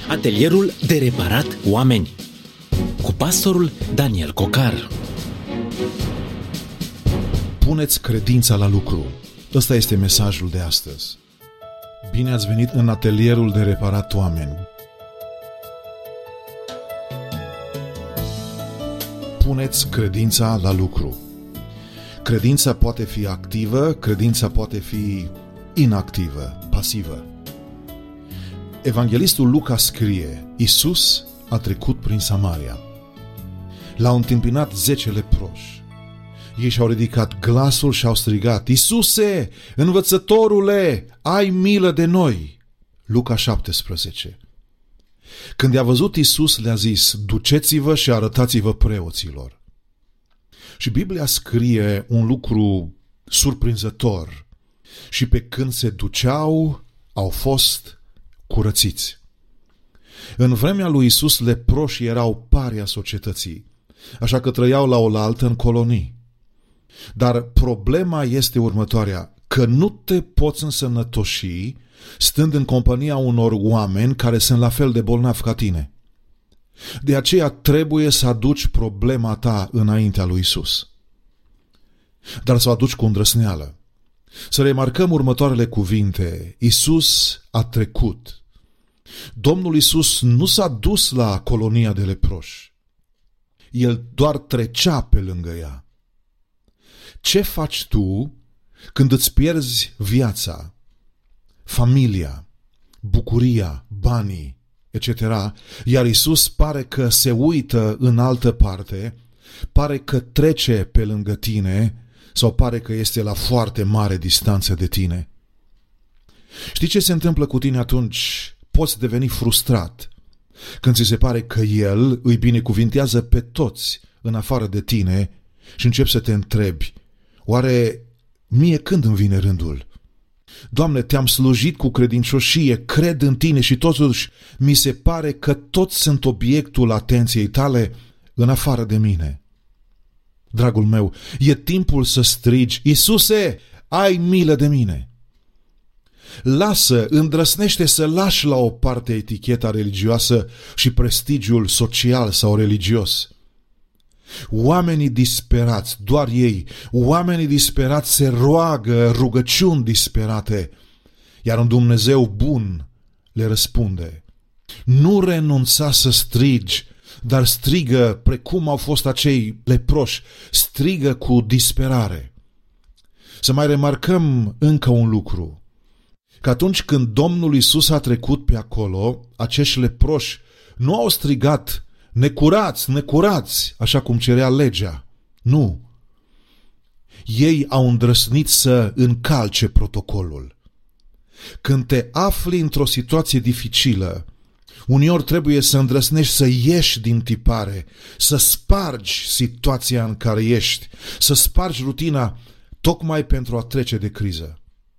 Atelierul de reparat oameni cu pastorul Daniel Cocar. Puneți credința la lucru. Ăsta este mesajul de astăzi. Bine ați venit în atelierul de reparat oameni. Puneți credința la lucru. Credința poate fi activă, credința poate fi inactivă, pasivă. Evanghelistul Luca scrie: Iisus a trecut prin Samaria. L-au întâmpinat 10 leproși. Ei și-au ridicat glasul și au strigat: Iisuse, învățătorule, ai milă de noi! Luca 17. Când i-a văzut Iisus, le-a zis: duceți-vă și arătați-vă preoților. Și Biblia scrie un lucru surprinzător: și pe când se duceau, au fost curățiți. În vremea lui Iisus, leproșii erau paria societății, așa că trăiau la oaltă în colonii. Dar problema este următoarea: că nu te poți însănătoși stând în compania unor oameni care sunt la fel de bolnavi ca tine. De aceea trebuie să aduci problema ta înaintea lui Iisus. Dar să o aduci cu îndrăzneală. Să remarcăm următoarele cuvinte: Iisus a trecut. Domnul Iisus nu s-a dus la colonia de leproși. El doar trecea pe lângă ea. Ce faci tu când îți pierzi viața, familia, bucuria, banii, etc., iar Iisus pare că se uită în altă parte, pare că trece pe lângă tine sau pare că este la foarte mare distanță de tine? Știi ce se întâmplă cu tine atunci? Poți deveni frustrat când ți se pare că El îi binecuvintează pe toți în afară de tine și începi să te întrebi: oare mie când îmi vine rândul? Doamne, te-am slujit cu credincioșie, cred în tine și totuși mi se pare că toți sunt obiectul atenției tale în afară de mine. Dragul meu, e timpul să strigi: Iisuse, ai milă de mine! Lasă, îndrăsnește să lași la o parte eticheta religioasă și prestigiul social sau religios. Oamenii disperați, doar ei, oamenii disperați se roagă rugăciuni disperate, iar un Dumnezeu bun le răspunde. Nu renunța să strigi, dar strigă precum au fost acei leproși, strigă cu disperare. Să mai remarcăm încă un lucru: că atunci când Domnul Iisus a trecut pe acolo, acești leproși nu au strigat: necurați, necurați, așa cum cerea legea. Nu. Ei au îndrăznit să încalce protocolul. Când te afli într-o situație dificilă, uneori trebuie să îndrăznești să ieși din tipare, să spargi situația în care ești, să spargi rutina tocmai pentru a trece de criză.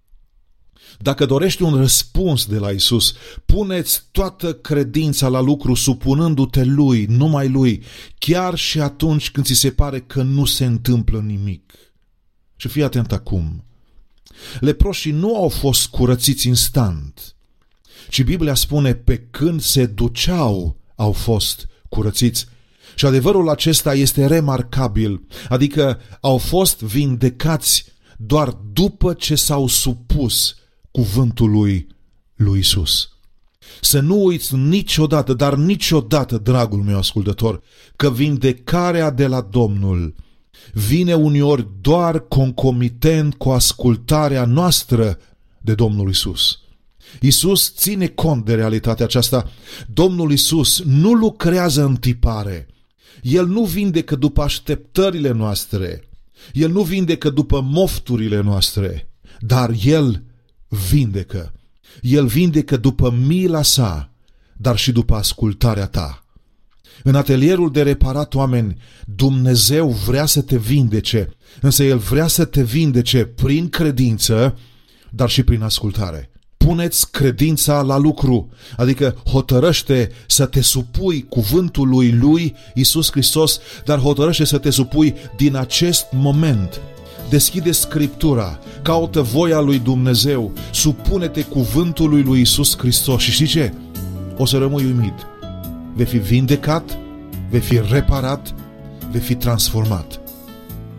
Dacă dorești un răspuns de la Iisus, puneți toată credința la lucru supunându-te Lui, numai Lui, chiar și atunci când ți se pare că nu se întâmplă nimic. Și fii atent acum. Leproșii nu au fost curățiți instant, ci Biblia spune: pe când se duceau, au fost curățiți. Și adevărul acesta este remarcabil, adică au fost vindecați doar după ce s-au supus cuvântului lui Iisus. Să nu uiți niciodată, dar niciodată, dragul meu ascultător, că vindecarea de la Domnul vine uneori doar concomitent cu ascultarea noastră de Domnul Iisus. Iisus ține cont de realitatea aceasta. Domnul Iisus nu lucrează în tipare. El nu vindecă după așteptările noastre. El nu vindecă după mofturile noastre, dar El vindecă. El vindecă după mila sa, dar și după ascultarea ta. În atelierul de reparat oameni, Dumnezeu vrea să te vindece, însă El vrea să te vindece prin credință, dar și prin ascultare. Puneți credința la lucru, adică hotărăște să te supui cuvântului lui Iisus Hristos, dar hotărăște să te supui din acest moment. Deschide Scriptura, caută voia lui Dumnezeu, supune-te cuvântului lui Iisus Hristos și știi ce? o să rămâi uimit. Vei fi vindecat, vei fi reparat, vei fi transformat.